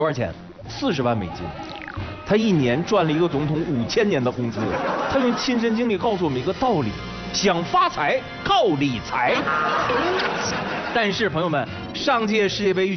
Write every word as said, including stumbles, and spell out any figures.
多少钱？四十万美金。他一年赚了一个总统五千年的工资。他用亲身经历告诉我们一个道理：想发财靠理财。但是朋友们，上届世界杯。